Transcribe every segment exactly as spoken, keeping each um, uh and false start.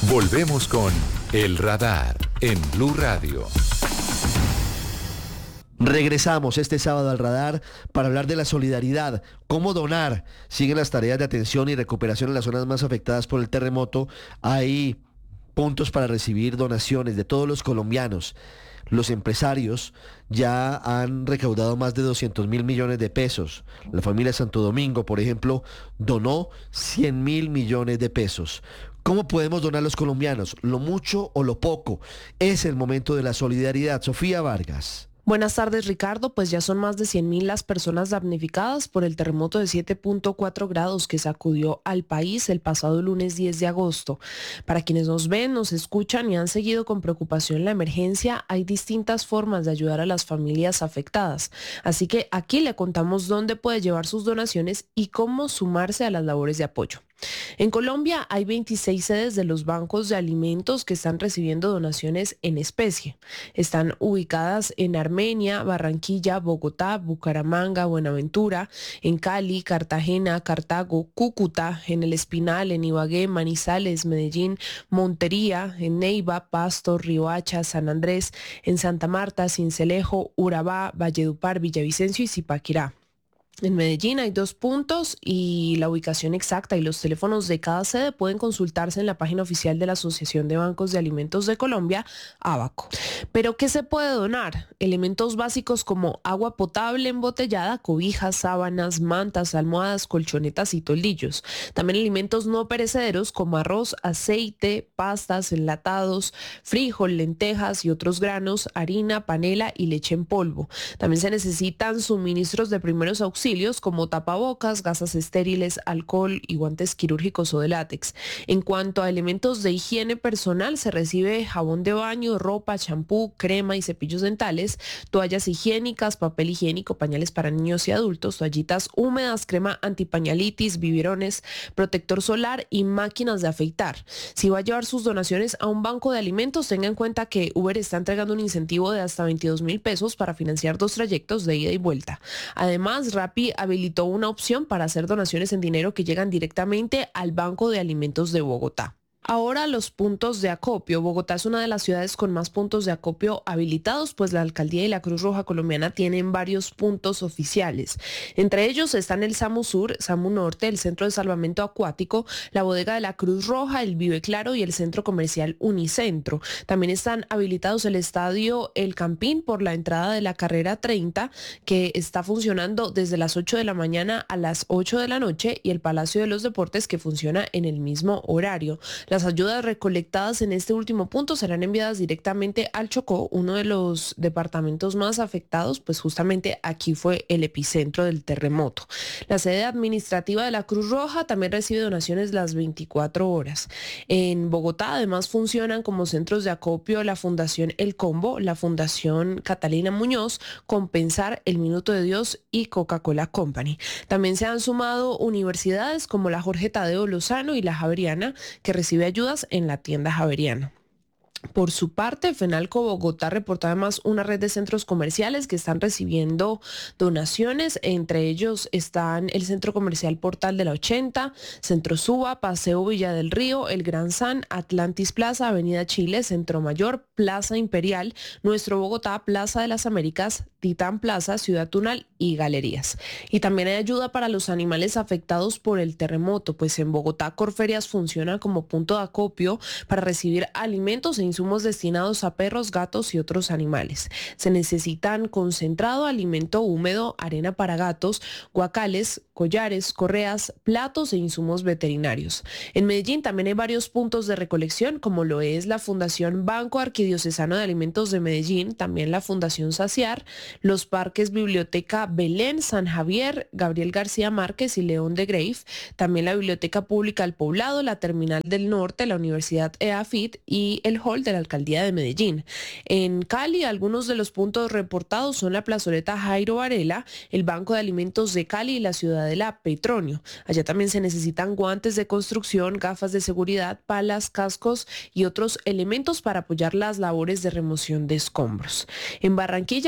Volvemos con El Radar en Blue Radio. Regresamos este sábado al Radar para hablar de la solidaridad, cómo donar. Siguen las tareas de atención y recuperación en las zonas más afectadas por el terremoto. Hay puntos para recibir donaciones de todos los colombianos. Los empresarios ya han recaudado más de doscientos mil millones de pesos. La familia Santo Domingo, por ejemplo, donó cien mil millones de pesos. ¿Cómo podemos donar los colombianos? ¿Lo mucho o lo poco? Es el momento de la solidaridad. Sofía Vargas. Buenas tardes, Ricardo. Pues ya son más de cien mil las personas damnificadas por el terremoto de siete punto cuatro grados que sacudió al país el pasado lunes diez de agosto. Para quienes nos ven, nos escuchan y han seguido con preocupación la emergencia, hay distintas formas de ayudar a las familias afectadas. Así que aquí le contamos dónde puede llevar sus donaciones y cómo sumarse a las labores de apoyo. En Colombia hay veintiséis sedes de los bancos de alimentos que están recibiendo donaciones en especie. Están ubicadas en Armenia, Barranquilla, Bogotá, Bucaramanga, Buenaventura, en Cali, Cartagena, Cartago, Cúcuta, en El Espinal, en Ibagué, Manizales, Medellín, Montería, en Neiva, Pasto, Riohacha, San Andrés, en Santa Marta, Sincelejo, Urabá, Valledupar, Villavicencio y Zipaquirá. En Medellín hay dos puntos y la ubicación exacta y los teléfonos de cada sede pueden consultarse en la página oficial de la Asociación de Bancos de Alimentos de Colombia, ABACO. ¿Pero qué se puede donar? Elementos básicos como agua potable embotellada, cobijas, sábanas, mantas, almohadas, colchonetas y toldillos. También alimentos no perecederos como arroz, aceite, pastas, enlatados, frijol, lentejas y otros granos, harina, panela y leche en polvo. También se necesitan suministros de primeros auxilios como tapabocas, gasas estériles, alcohol y guantes quirúrgicos o de látex. En cuanto a elementos de higiene personal, se recibe jabón de baño, ropa, champú, crema y cepillos dentales, toallas higiénicas, papel higiénico, pañales para niños y adultos, toallitas húmedas, crema antipañalitis, biberones, protector solar y máquinas de afeitar. Si va a llevar sus donaciones a un banco de alimentos, tenga en cuenta que Uber está entregando un incentivo de hasta veintidós mil pesos para financiar dos trayectos de ida y vuelta. Además, Rappi habilitó una opción para hacer donaciones en dinero que llegan directamente al Banco de Alimentos de Bogotá. Ahora los puntos de acopio. Bogotá es una de las ciudades con más puntos de acopio habilitados, pues la Alcaldía y la Cruz Roja Colombiana tienen varios puntos oficiales. Entre ellos están el SAMU Sur, SAMU Norte, el Centro de Salvamento Acuático, la Bodega de la Cruz Roja, el Vive Claro y el Centro Comercial Unicentro. También están habilitados el Estadio El Campín por la entrada de la Carrera treinta, que está funcionando desde las ocho de la mañana a las ocho de la noche, y el Palacio de los Deportes, que funciona en el mismo horario. Las ayudas recolectadas en este último punto serán enviadas directamente al Chocó, uno de los departamentos más afectados, pues justamente aquí fue el epicentro del terremoto. La sede administrativa de la Cruz Roja también recibe donaciones las veinticuatro horas. En Bogotá además funcionan como centros de acopio la Fundación El Combo, la Fundación Catalina Muñoz, Compensar, El Minuto de Dios y Coca-Cola Company. También se han sumado universidades como la Jorge Tadeo Lozano y la Javeriana, que recibe ayudas en la tienda Javeriana. Por su parte, FENALCO Bogotá reportó además una red de centros comerciales que están recibiendo donaciones. Entre ellos están el Centro Comercial Portal de la ochenta, Centro Suba, Paseo Villa del Río, El Gran San, Atlantis Plaza, Avenida Chile, Centro Mayor, Plaza Imperial, Nuestro Bogotá, Plaza de las Américas, Titán Plaza, Ciudad Tunal y Galerías. Y también hay ayuda para los animales afectados por el terremoto, pues en Bogotá Corferias funciona como punto de acopio para recibir alimentos e insumos destinados a perros, gatos y otros animales. Se necesitan concentrado, alimento húmedo, arena para gatos, guacales, collares, correas, platos e insumos veterinarios. En Medellín también hay varios puntos de recolección, como lo es la Fundación Banco Arquidiocesano de Alimentos de Medellín, también la Fundación Saciar, los parques Biblioteca Belén, San Javier, Gabriel García Márquez y León de Grave, también la Biblioteca Pública El Poblado, la Terminal del Norte, la Universidad EAFIT y el Hall de la Alcaldía de Medellín. En Cali, algunos de los puntos reportados son la plazoleta Jairo Varela, el Banco de Alimentos de Cali y la Ciudadela Petronio. Allá también se necesitan guantes de construcción, gafas de seguridad, palas, cascos y otros elementos para apoyar las labores de remoción de escombros. En Barranquilla, las donaciones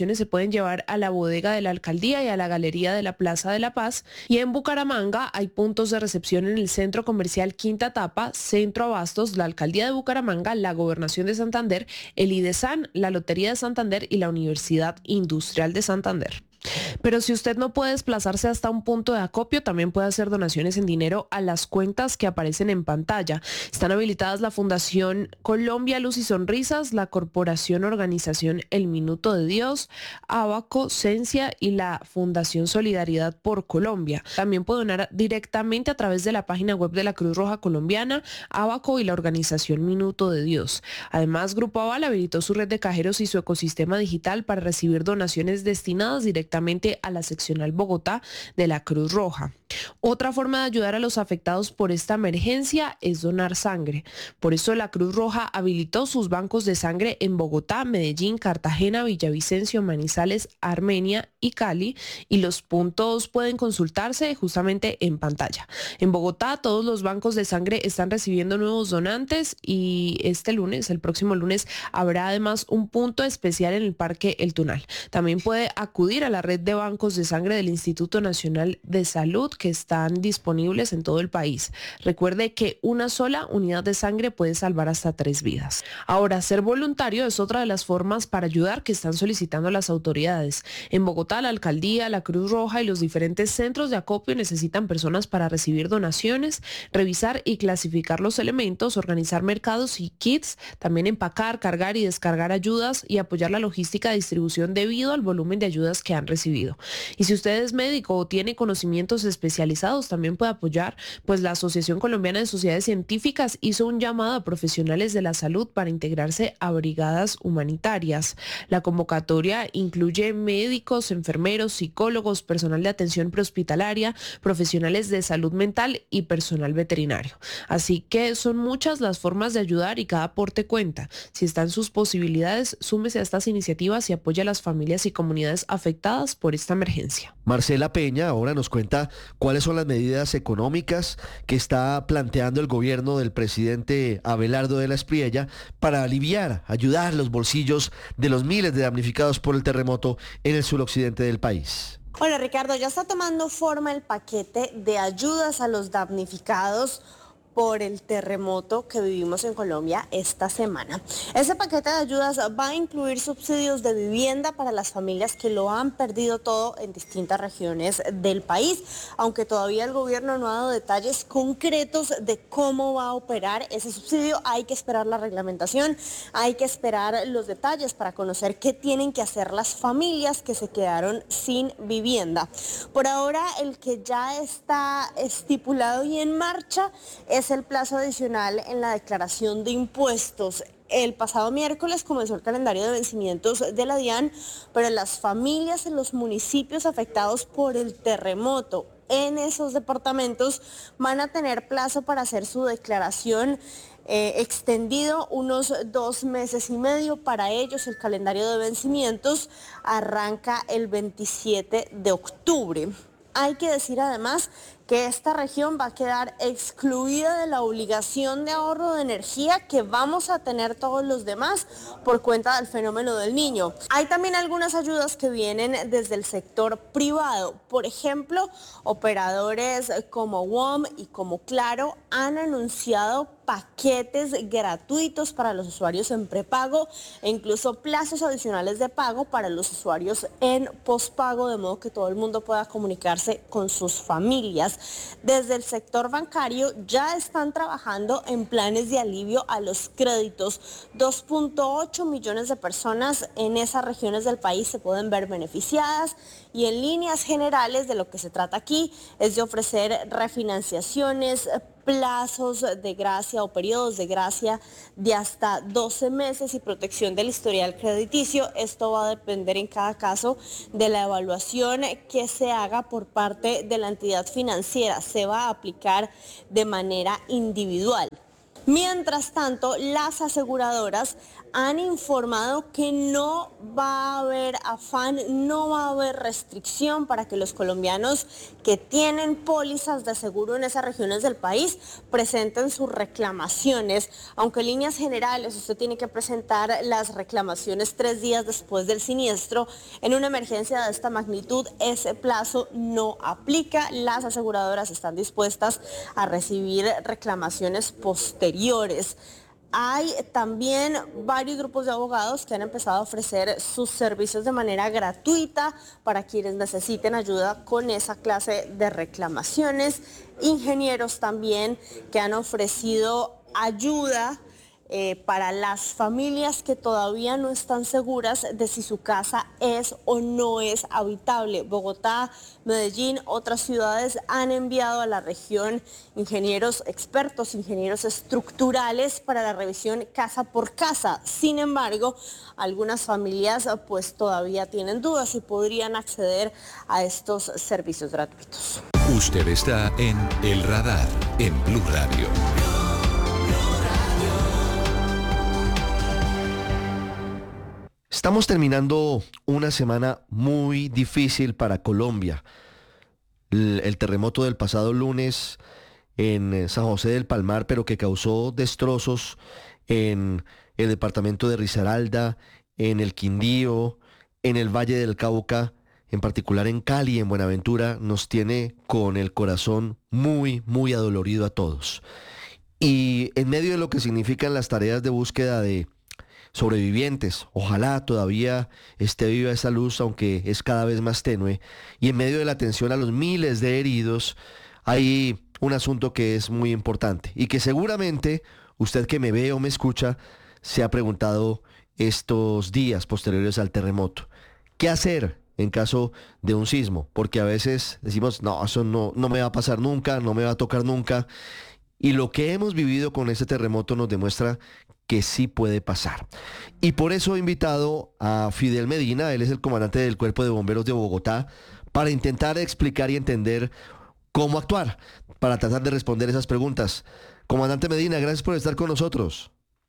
donaciones se pueden llevar a la bodega de la alcaldía y a la galería de la Plaza de la Paz. Y en Bucaramanga hay puntos de recepción en el Centro Comercial Quinta Etapa, Centro Abastos, la Alcaldía de Bucaramanga, la Gobernación de Santander, el IDESAN, la Lotería de Santander y la Universidad Industrial de Santander. Pero si usted no puede desplazarse hasta un punto de acopio, también puede hacer donaciones en dinero a las cuentas que aparecen en pantalla. Están habilitadas la Fundación Colombia Luz y Sonrisas, la Corporación Organización El Minuto de Dios, Abaco, Cencia y la Fundación Solidaridad por Colombia. También puede donar directamente a través de la página web de la Cruz Roja Colombiana, Abaco y la Organización Minuto de Dios. Además, Grupo Aval habilitó su red de cajeros y su ecosistema digital para recibir donaciones destinadas directamente a la seccional Bogotá de la Cruz Roja. Otra forma de ayudar a los afectados por esta emergencia es donar sangre. Por eso la Cruz Roja habilitó sus bancos de sangre en Bogotá, Medellín, Cartagena, Villavicencio, Manizales, Armenia y Cali, y los puntos pueden consultarse justamente en pantalla. En Bogotá todos los bancos de sangre están recibiendo nuevos donantes y este lunes, el próximo lunes, habrá además un punto especial en el Parque El Tunal. También puede acudir a la red de bancos de sangre del Instituto Nacional de Salud que están disponibles en todo el país. Recuerde que una sola unidad de sangre puede salvar hasta tres vidas. Ahora, ser voluntario es otra de las formas para ayudar que están solicitando las autoridades. En Bogotá, la alcaldía, la Cruz Roja y los diferentes centros de acopio necesitan personas para recibir donaciones, revisar y clasificar los elementos, organizar mercados y kits, también empacar, cargar y descargar ayudas y apoyar la logística de distribución debido al volumen de ayudas que han recibido. Y si usted es médico o tiene conocimientos especializados, también puede apoyar, pues la Asociación Colombiana de Sociedades Científicas hizo un llamado a profesionales de la salud para integrarse a brigadas humanitarias. La convocatoria incluye médicos, enfermeros, psicólogos, personal de atención prehospitalaria, profesionales de salud mental y personal veterinario. Así que son muchas las formas de ayudar y cada aporte cuenta. Si están sus posibilidades, súmese a estas iniciativas y apoya a las familias y comunidades afectadas por esta emergencia. Marcela Peña ahora nos cuenta cuáles son las medidas económicas que está planteando el gobierno del presidente Abelardo de la Espriella para aliviar, ayudar los bolsillos de los miles de damnificados por el terremoto en el suroccidente del país. Hola Ricardo, ya está tomando forma el paquete de ayudas a los damnificados por el terremoto que vivimos en Colombia esta semana. Ese paquete de ayudas va a incluir subsidios de vivienda para las familias que lo han perdido todo en distintas regiones del país, aunque todavía el gobierno no ha dado detalles concretos de cómo va a operar ese subsidio. Hay que esperar la reglamentación, hay que esperar los detalles para conocer qué tienen que hacer las familias que se quedaron sin vivienda. Por ahora, el que ya está estipulado y en marcha es el plazo adicional en la declaración de impuestos. El pasado miércoles comenzó el calendario de vencimientos de la DIAN, pero las familias en los municipios afectados por el terremoto en esos departamentos van a tener plazo para hacer su declaración eh, extendido unos dos meses y medio. Para ellos el calendario de vencimientos arranca el veintisiete de octubre. Hay que decir además que esta región va a quedar excluida de la obligación de ahorro de energía que vamos a tener todos los demás por cuenta del fenómeno del Niño. Hay también algunas ayudas que vienen desde el sector privado. Por ejemplo, operadores como W O M y como Claro han anunciado paquetes gratuitos para los usuarios en prepago e incluso plazos adicionales de pago para los usuarios en pospago, de modo que todo el mundo pueda comunicarse con sus familias. Desde el sector bancario ya están trabajando en planes de alivio a los créditos. dos punto ocho millones de personas en esas regiones del país se pueden ver beneficiadas y en líneas generales de lo que se trata aquí es de ofrecer refinanciaciones, plazos de gracia o periodos de gracia de hasta doce meses y protección del historial crediticio. Esto va a depender en cada caso de la evaluación que se haga por parte de la entidad financiera. Se va a aplicar de manera individual. Mientras tanto, las aseguradoras han informado que no va a haber afán, no va a haber restricción para que los colombianos que tienen pólizas de seguro en esas regiones del país presenten sus reclamaciones, aunque en líneas generales usted tiene que presentar las reclamaciones tres días después del siniestro. En una emergencia de esta magnitud, ese plazo no aplica. Las aseguradoras están dispuestas a recibir reclamaciones posteriores. Hay también varios grupos de abogados que han empezado a ofrecer sus servicios de manera gratuita para quienes necesiten ayuda con esa clase de reclamaciones. Ingenieros también que han ofrecido ayuda Eh, para las familias que todavía no están seguras de si su casa es o no es habitable. Bogotá, Medellín, otras ciudades han enviado a la región ingenieros expertos, ingenieros estructurales para la revisión casa por casa. Sin embargo, algunas familias pues todavía tienen dudas y podrían acceder a estos servicios gratuitos. Usted está en El Radar, en Blue Radio. Estamos terminando una semana muy difícil para Colombia. El, el terremoto del pasado lunes en San José del Palmar, pero que causó destrozos en el departamento de Risaralda, en el Quindío, en el Valle del Cauca, en particular en Cali, en Buenaventura, nos tiene con el corazón muy, muy adolorido a todos. Y en medio de lo que significan las tareas de búsqueda de sobrevivientes, ojalá todavía esté viva esa luz, aunque es cada vez más tenue, y en medio de la atención a los miles de heridos, hay un asunto que es muy importante y que seguramente usted que me ve o me escucha se ha preguntado estos días posteriores al terremoto. ¿Qué hacer en caso de un sismo? Porque a veces decimos, no, eso no, no me va a pasar nunca, no me va a tocar nunca. Y lo que hemos vivido con este terremoto nos demuestra que sí puede pasar. Y por eso he invitado a Fidel Medina, él es el comandante del Cuerpo de Bomberos de Bogotá, para intentar explicar y entender cómo actuar, para tratar de responder esas preguntas. Comandante Medina, gracias por estar con nosotros.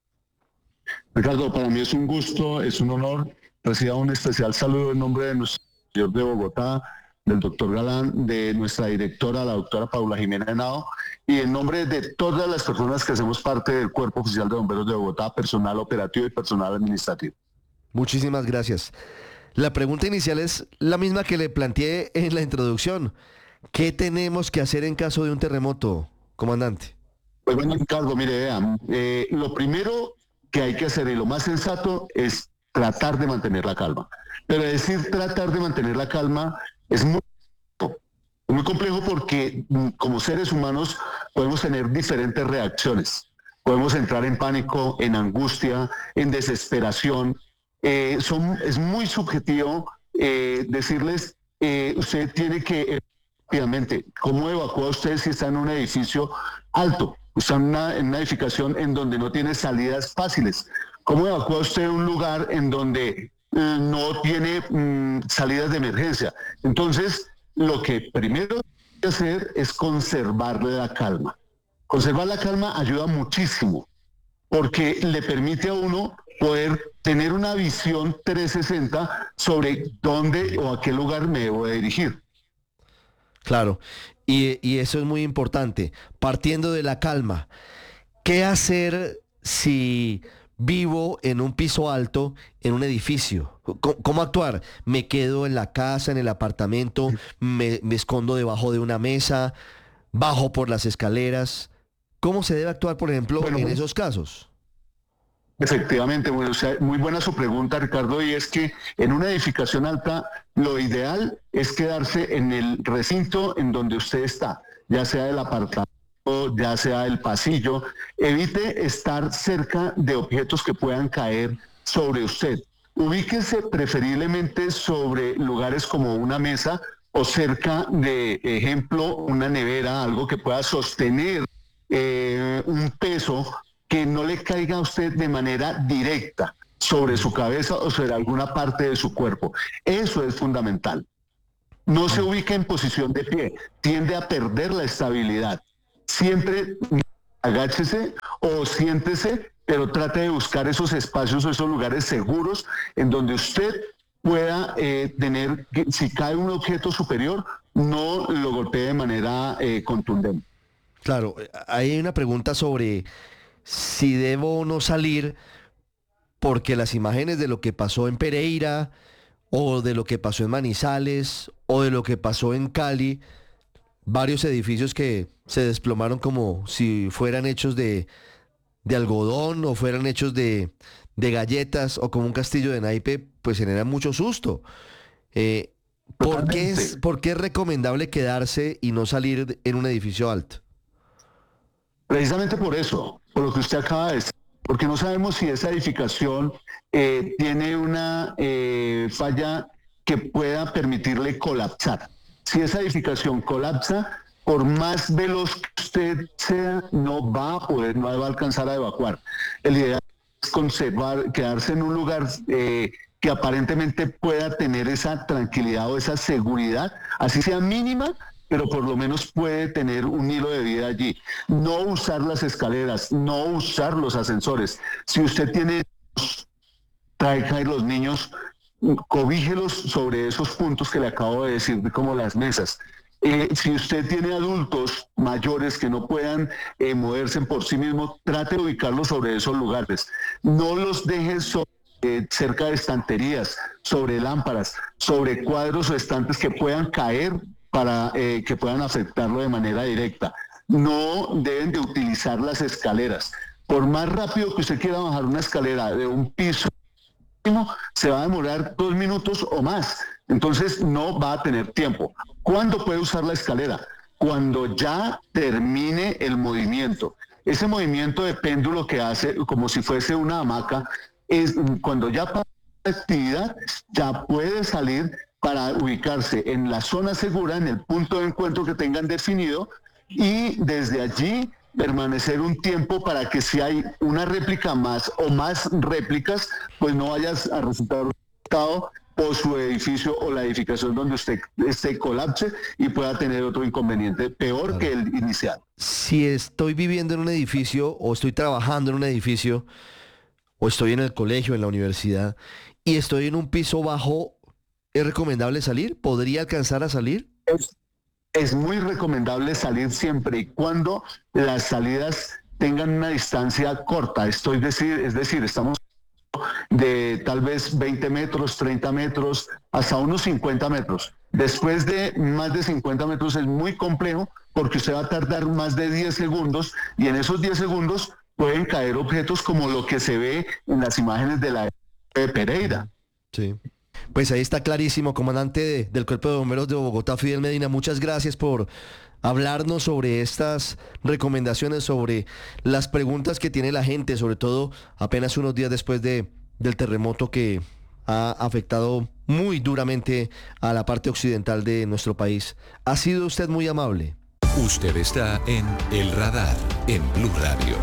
Ricardo, para mí es un gusto, es un honor. Reciba un especial saludo en nombre de nuestro señor de Bogotá, del doctor Galán, de nuestra directora, la doctora Paula Jimena Henao, y en nombre de todas las personas que hacemos parte del Cuerpo Oficial de Bomberos de Bogotá, personal operativo y personal administrativo. Muchísimas gracias. La pregunta inicial es la misma que le planteé en la introducción. ¿Qué tenemos que hacer en caso de un terremoto, comandante? Pues bueno, Ricardo, mire, vean, eh, lo primero que hay que hacer y lo más sensato es tratar de mantener la calma. Pero decir tratar de mantener la calma es muy complejo, muy complejo porque como seres humanos podemos tener diferentes reacciones. Podemos entrar en pánico, en angustia, en desesperación. Eh, son, es muy subjetivo eh, decirles, eh, usted tiene que, rápidamente, ¿cómo evacúa usted si está en un edificio alto? Está en una, en una edificación en donde no tiene salidas fáciles. ¿Cómo evacúa usted un lugar en donde no tiene mmm, salidas de emergencia? Entonces, lo que primero hay que hacer es conservarle la calma. Conservar la calma ayuda muchísimo, porque le permite a uno poder tener una visión trescientos sesenta sobre dónde o a qué lugar me debo de dirigir. Claro, y, y eso es muy importante. Partiendo de la calma, ¿qué hacer si vivo en un piso alto, en un edificio? ¿Cómo, cómo actuar? ¿Me quedo en la casa, en el apartamento? ¿Me, me escondo debajo de una mesa? ¿Bajo por las escaleras? ¿Cómo se debe actuar, por ejemplo, bueno, en esos casos? Efectivamente, bueno, o sea, muy buena su pregunta, Ricardo, y es que en una edificación alta lo ideal es quedarse en el recinto en donde usted está, ya sea el apartamento, ya sea el pasillo. Evite estar cerca de objetos que puedan caer sobre usted. Ubíquese preferiblemente sobre lugares como una mesa o cerca de, ejemplo, una nevera, algo que pueda sostener eh, un peso que no le caiga a usted de manera directa sobre su cabeza o sobre alguna parte de su cuerpo. Eso es fundamental. No se ubica en posición de pie, tiende a perder la estabilidad. Siempre agáchese o siéntese, pero trate de buscar esos espacios o esos lugares seguros en donde usted pueda eh, tener, si cae un objeto superior, no lo golpee de manera eh, contundente. Claro, hay una pregunta sobre si debo o no salir, porque las imágenes de lo que pasó en Pereira, o de lo que pasó en Manizales, o de lo que pasó en Cali, varios edificios que se desplomaron como si fueran hechos de, de algodón o fueran hechos de, de galletas o como un castillo de naipe, pues genera mucho susto. Eh, ¿por qué es, ¿Por qué es recomendable quedarse y no salir en un edificio alto? Precisamente por eso, por lo que usted acaba de decir, porque no sabemos si esa edificación eh, tiene una eh, falla que pueda permitirle colapsar. Si esa edificación colapsa, por más veloz que usted sea, no va a poder, no va a alcanzar a evacuar. El ideal es conservar, quedarse en un lugar eh, que aparentemente pueda tener esa tranquilidad o esa seguridad, así sea mínima, pero por lo menos puede tener un hilo de vida allí. No usar las escaleras, no usar los ascensores. Si usted tiene, traiga a los niños, cobíjelos sobre esos puntos que le acabo de decir, como las mesas. Eh, si usted tiene adultos mayores que no puedan eh, moverse por sí mismos, trate de ubicarlos sobre esos lugares. No los deje sobre, eh, cerca de estanterías, sobre lámparas, sobre cuadros o estantes que puedan caer para eh, que puedan afectarlo de manera directa. No deben de utilizar las escaleras. Por más rápido que usted quiera bajar una escalera de un piso, se va a demorar dos minutos o más. Entonces no va a tener tiempo. ¿Cuándo puede usar la escalera? Cuando ya termine el movimiento. Ese movimiento de péndulo que hace como si fuese una hamaca, es cuando ya pasa la actividad, ya puede salir para ubicarse en la zona segura, en el punto de encuentro que tengan definido, y desde allí permanecer un tiempo para que si hay una réplica más o más réplicas, pues no vayas a resultar afectado o su edificio o la edificación donde usted esté colapse y pueda tener otro inconveniente peor claro. que el inicial. Si estoy viviendo en un edificio o estoy trabajando en un edificio o estoy en el colegio, en la universidad y estoy en un piso bajo, ¿es recomendable salir? ¿Podría alcanzar a salir? Es, es muy recomendable salir siempre y cuando las salidas tengan una distancia corta. Estoy decir, es decir, estamos de tal vez veinte metros, treinta metros, hasta unos cincuenta metros. Después de más de cincuenta metros es muy complejo porque usted va a tardar más de diez segundos y en esos diez segundos pueden caer objetos como lo que se ve en las imágenes de la de Pereira. Sí. Pues ahí está clarísimo, comandante de, del Cuerpo de Bomberos de Bogotá, Fidel Medina. Muchas gracias por hablarnos sobre estas recomendaciones, sobre las preguntas que tiene la gente, sobre todo apenas unos días después de, del terremoto que ha afectado muy duramente a la parte occidental de nuestro país. Ha sido usted muy amable. Usted está en El Radar, en Blue Radio.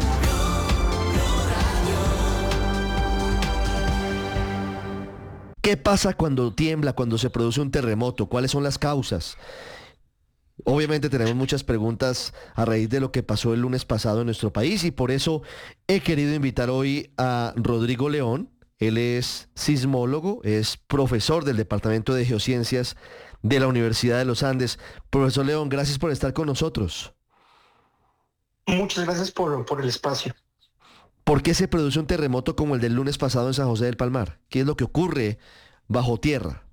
¿Qué pasa cuando tiembla, cuando se produce un terremoto? ¿Cuáles son las causas? Obviamente tenemos muchas preguntas a raíz de lo que pasó el lunes pasado en nuestro país y por eso he querido invitar hoy a Rodrigo León. Él es sismólogo, es profesor del Departamento de Geociencias de la Universidad de los Andes. Profesor León, gracias por estar con nosotros. Muchas gracias por, por el espacio. ¿Por qué se produce un terremoto como el del lunes pasado en San José del Palmar? ¿Qué es lo que ocurre bajo tierra?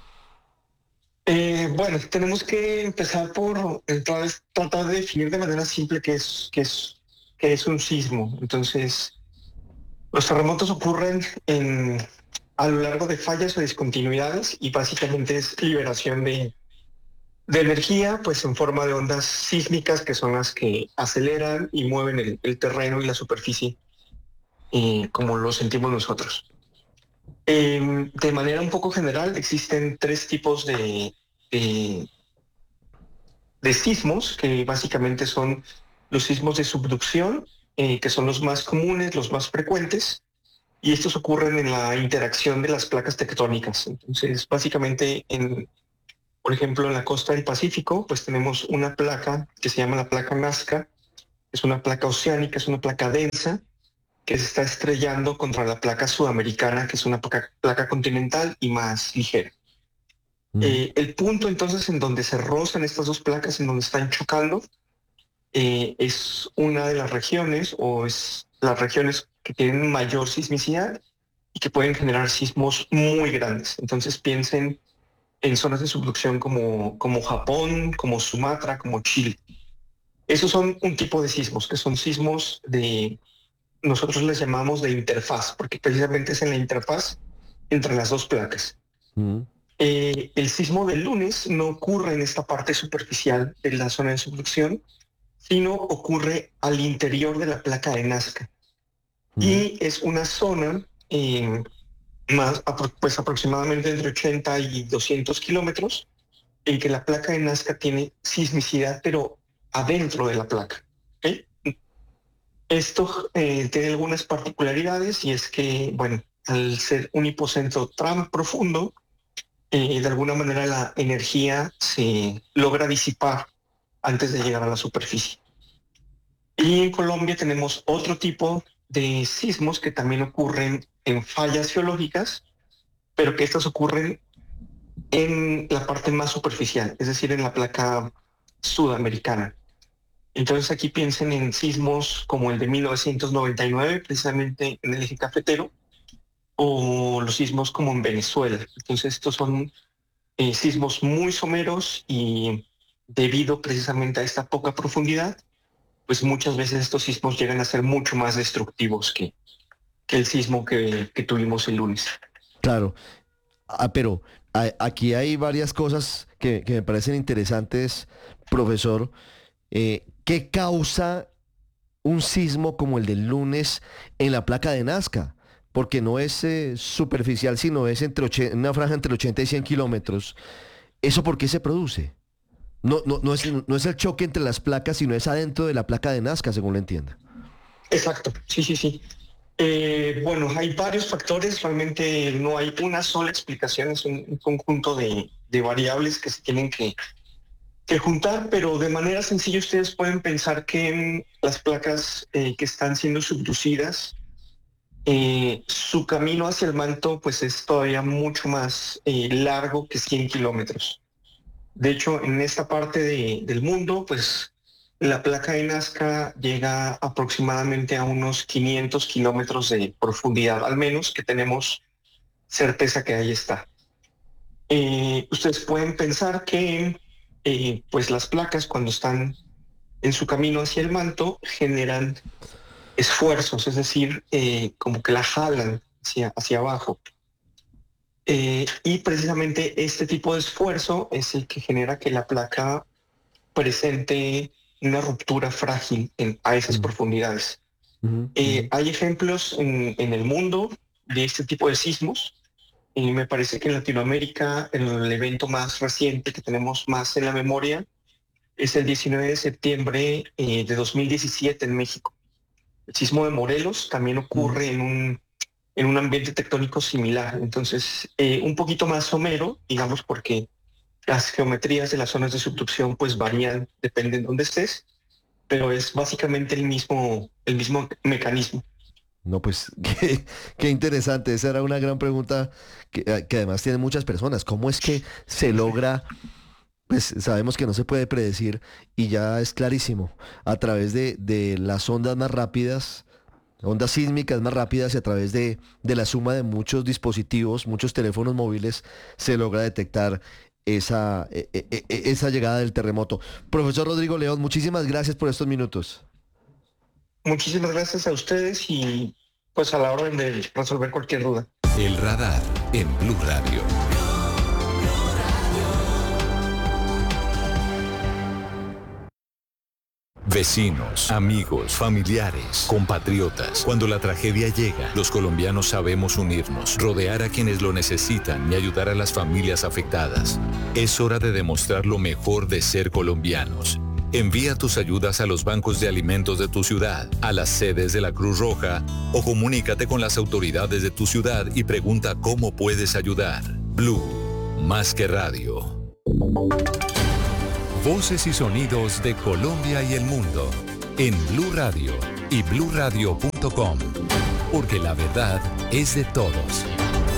Eh, bueno, tenemos que empezar por entonces, tratar de definir de manera simple qué es, qué es, qué es un sismo. Entonces, los terremotos ocurren en, a lo largo de fallas o discontinuidades y básicamente es liberación de, de energía pues en forma de ondas sísmicas que son las que aceleran y mueven el, el terreno y la superficie eh, como lo sentimos nosotros. Eh, de manera un poco general, existen tres tipos de, de, de sismos, que básicamente son los sismos de subducción, eh, que son los más comunes, los más frecuentes, y estos ocurren en la interacción de las placas tectónicas. Entonces, básicamente, en, por ejemplo, en la costa del Pacífico, pues tenemos una placa que se llama la placa Nazca, Es una placa oceánica, es una placa densa que se está estrellando contra la placa sudamericana, que es una placa, placa continental y más ligera. Mm. Eh, el punto entonces en donde se rozan estas dos placas, en donde están chocando, eh, es una de las regiones o es las regiones que tienen mayor sismicidad y que pueden generar sismos muy grandes. Entonces piensen en zonas de subducción como, como Japón, como Sumatra, como Chile. Esos son un tipo de sismos, que son sismos de, nosotros les llamamos de interfaz, porque precisamente es en la interfaz entre las dos placas. Mm. Eh, el sismo del lunes no ocurre en esta parte superficial de la zona de subducción, sino ocurre al interior de la placa de Nazca. Mm. Y es una zona eh, más, pues aproximadamente entre ochenta y doscientos kilómetros, en que la placa de Nazca tiene sismicidad, pero adentro de la placa. ¿Okay? Esto eh, tiene algunas particularidades y es que, bueno, al ser un hipocentro tan profundo, eh, de alguna manera la energía se logra disipar antes de llegar a la superficie. Y en Colombia tenemos otro tipo de sismos que también ocurren en fallas geológicas, pero que estas ocurren en la parte más superficial, es decir, en la placa sudamericana. Entonces aquí piensen en sismos como el de mil novecientos noventa y nueve, precisamente en el eje cafetero, o los sismos como en Venezuela. Entonces estos son eh, sismos muy someros y debido precisamente a esta poca profundidad, pues muchas veces estos sismos llegan a ser mucho más destructivos que, que el sismo que, que tuvimos el lunes. Claro, ah, pero a, aquí hay varias cosas que, que me parecen interesantes, profesor. Eh, ¿Qué causa un sismo como el del lunes en la placa de Nazca? Porque no es eh, superficial, sino es entre ochenta, una franja entre ochenta y cien kilómetros. ¿Eso por qué se produce? No, no, no, es, no es el choque entre las placas, sino es adentro de la placa de Nazca, según lo entienda. Exacto, sí, sí, sí. Eh, bueno, hay varios factores, realmente no hay una sola explicación, es un, un conjunto de, de variables que se tienen que que juntar, pero de manera sencilla ustedes pueden pensar que las placas eh, que están siendo subducidas, eh, su camino hacia el manto pues es todavía mucho más eh, largo que cien kilómetros. De hecho, en esta parte de, del mundo, pues la placa de Nazca llega aproximadamente a unos quinientos kilómetros de profundidad, al menos que tenemos certeza que ahí está. Eh, ustedes pueden pensar que Eh, pues las placas cuando están en su camino hacia el manto generan esfuerzos, es decir, eh, como que la jalan hacia, hacia abajo. Eh, y precisamente este tipo de esfuerzo es el que genera que la placa presente una ruptura frágil en, a esas uh-huh. profundidades. Uh-huh. Eh, hay ejemplos en, en el mundo de este tipo de sismos. Y me parece que en Latinoamérica el evento más reciente que tenemos más en la memoria es el diecinueve de septiembre eh, de dos mil diecisiete en México. El sismo de Morelos también ocurre en un, en un ambiente tectónico similar. Entonces, eh, un poquito más somero, digamos, porque las geometrías de las zonas de subducción pues varían, depende de dónde estés, pero es básicamente el mismo, el mismo mecanismo. No, pues qué, qué interesante. Esa era una gran pregunta que, que además tienen muchas personas. ¿Cómo es que se logra? Pues sabemos que no se puede predecir y ya es clarísimo. A través de, de las ondas más rápidas, ondas sísmicas más rápidas y a través de, de la suma de muchos dispositivos, muchos teléfonos móviles, se logra detectar esa, e, e, esa llegada del terremoto. Profesor Rodrigo León, muchísimas gracias por estos minutos. Muchísimas gracias a ustedes y pues a la orden de resolver cualquier duda. El radar en Blue Radio. Vecinos, amigos, familiares, compatriotas. Cuando la tragedia llega, los colombianos sabemos unirnos, rodear a quienes lo necesitan y ayudar a las familias afectadas. Es hora de demostrar lo mejor de ser colombianos. Envía tus ayudas a los bancos de alimentos de tu ciudad, a las sedes de la Cruz Roja o comunícate con las autoridades de tu ciudad y pregunta cómo puedes ayudar. Blue, más que radio. Voces y sonidos de Colombia y el mundo en Blue Radio y blue radio punto com, porque la verdad es de todos.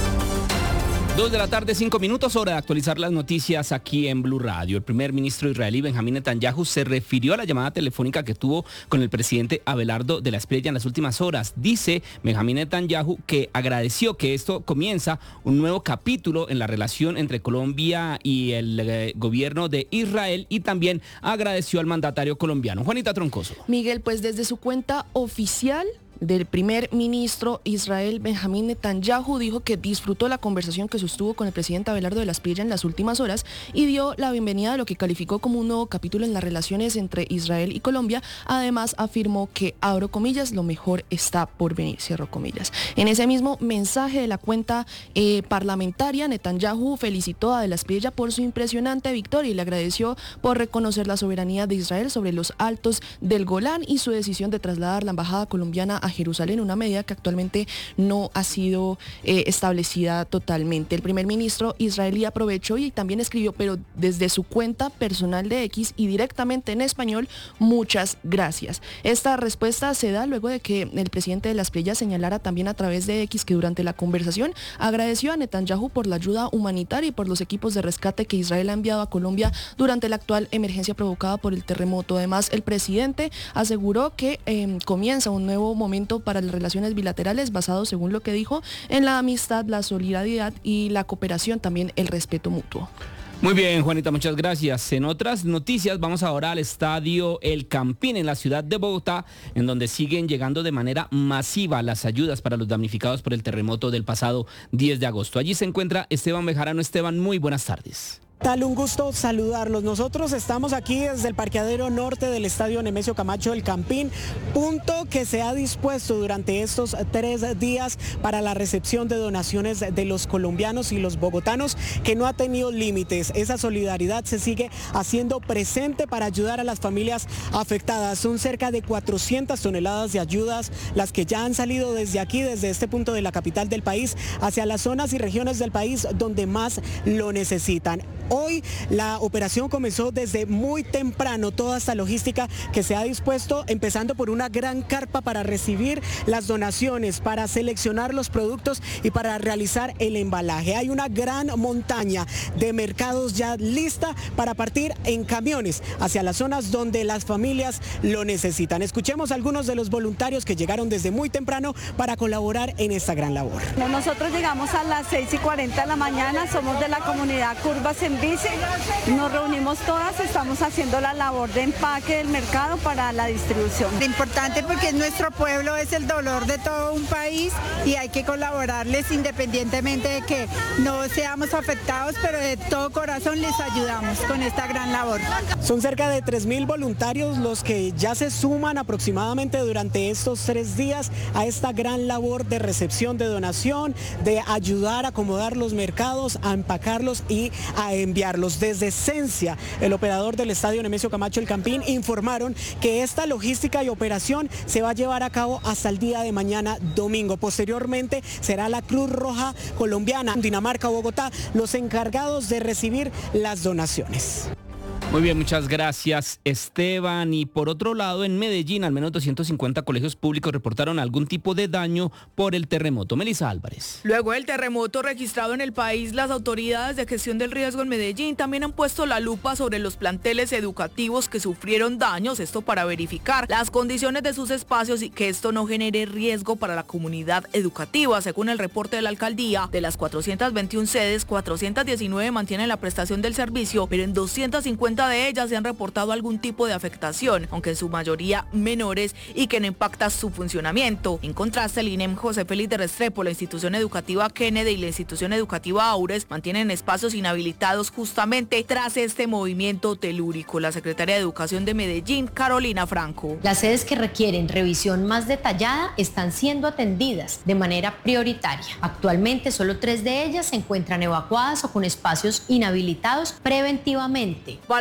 Dos de la tarde, cinco minutos, hora de actualizar las noticias aquí en Blue Radio. El primer ministro israelí Benjamín Netanyahu se refirió a la llamada telefónica que tuvo con el presidente Abelardo de la Espriella en las últimas horas. Dice Benjamín Netanyahu que agradeció que esto comienza un nuevo capítulo en la relación entre Colombia y el eh, gobierno de Israel, y también agradeció al mandatario colombiano. Juanita Troncoso. Miguel, pues desde su cuenta oficial del primer ministro Israel Benjamín Netanyahu dijo que disfrutó la conversación que sostuvo con el presidente Abelardo de la Espriella en las últimas horas y dio la bienvenida a lo que calificó como un nuevo capítulo en las relaciones entre Israel y Colombia. Además afirmó que, abro comillas, lo mejor está por venir, cierro comillas. En ese mismo mensaje de la cuenta eh, parlamentaria, Netanyahu felicitó a de la Espriella por su impresionante victoria y le agradeció por reconocer la soberanía de Israel sobre los altos del Golán y su decisión de trasladar la embajada colombiana a Jerusalén, una medida que actualmente no ha sido eh, establecida totalmente. El primer ministro israelí aprovechó y también escribió, pero desde su cuenta personal de X y directamente en español, muchas gracias. Esta respuesta se da luego de que el presidente de la Espriella señalara también a través de X que durante la conversación agradeció a Netanyahu por la ayuda humanitaria y por los equipos de rescate que Israel ha enviado a Colombia durante la actual emergencia provocada por el terremoto. Además, el presidente aseguró que eh, comienza un nuevo momento para las relaciones bilaterales basado, según lo que dijo, en la amistad, la solidaridad y la cooperación, también el respeto mutuo. Muy bien, Juanita, muchas gracias. En otras noticias, vamos ahora al estadio El Campín en la ciudad de Bogotá, en donde siguen llegando de manera masiva las ayudas para los damnificados por el terremoto del pasado diez de agosto. Allí se encuentra Esteban Bejarano. Esteban, muy buenas tardes. Tal, un gusto saludarlos. Nosotros estamos aquí desde el parqueadero norte del estadio Nemesio Camacho El Campín, punto que se ha dispuesto durante estos tres días para la recepción de donaciones de los colombianos y los bogotanos, que no ha tenido límites. Esa solidaridad se sigue haciendo presente para ayudar a las familias afectadas. Son cerca de cuatrocientas toneladas de ayudas las que ya han salido desde aquí, desde este punto de la capital del país, hacia las zonas y regiones del país donde más lo necesitan. Hoy la operación comenzó desde muy temprano, toda esta logística que se ha dispuesto, empezando por una gran carpa para recibir las donaciones, para seleccionar los productos y para realizar el embalaje. Hay una gran montaña de mercados ya lista para partir en camiones hacia las zonas donde las familias lo necesitan. Escuchemos a algunos de los voluntarios que llegaron desde muy temprano para colaborar en esta gran labor. Nosotros llegamos a las seis y cuarenta de la mañana, somos de la comunidad Curvas en Bici, nos reunimos todas, estamos haciendo la labor de empaque del mercado para la distribución. Importante porque nuestro pueblo es el dolor de todo un país y hay que colaborarles independientemente de que no seamos afectados, pero de todo corazón les ayudamos con esta gran labor. Son cerca de tres mil voluntarios los que ya se suman aproximadamente durante estos tres días a esta gran labor de recepción de donación, de ayudar a acomodar los mercados, a empacarlos y a enviarlos. Desde Esencia, el operador del estadio Nemesio Camacho El Campín, informaron que esta logística y operación se va a llevar a cabo hasta el día de mañana domingo. Posteriormente será la Cruz Roja Colombiana, Dinamarca, Bogotá, los encargados de recibir las donaciones. Muy bien, muchas gracias, Esteban. Y por otro lado, en Medellín, al menos doscientos cincuenta colegios públicos reportaron algún tipo de daño por el terremoto. Melissa Álvarez. Luego del terremoto registrado en el país, las autoridades de gestión del riesgo en Medellín también han puesto la lupa sobre los planteles educativos que sufrieron daños, esto para verificar las condiciones de sus espacios y que esto no genere riesgo para la comunidad educativa. Según el reporte de la alcaldía, de las cuatrocientas veintiuna sedes, cuatrocientas diecinueve mantienen la prestación del servicio, pero en doscientas cincuenta de ellas se han reportado algún tipo de afectación, aunque en su mayoría menores y que no impacta su funcionamiento. En contraste, el I N E M José Félix de Restrepo, la institución educativa Kennedy y la institución educativa Aures mantienen espacios inhabilitados justamente tras este movimiento telúrico. La secretaria de Educación de Medellín, Carolina Franco. Las sedes que requieren revisión más detallada están siendo atendidas de manera prioritaria. Actualmente solo tres de ellas se encuentran evacuadas o con espacios inhabilitados preventivamente. Vale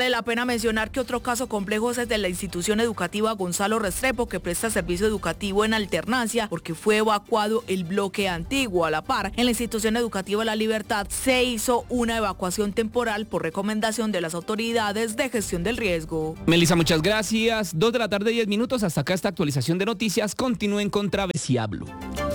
Vale la pena mencionar que otro caso complejo es el de la institución educativa Gonzalo Restrepo, que presta servicio educativo en alternancia porque fue evacuado el bloque antiguo. A la par, en la institución educativa La Libertad se hizo una evacuación temporal por recomendación de las autoridades de gestión del riesgo. Melissa, muchas gracias. Dos de la tarde, diez minutos. Hasta acá esta actualización de noticias. Continúen con Travesía Blue.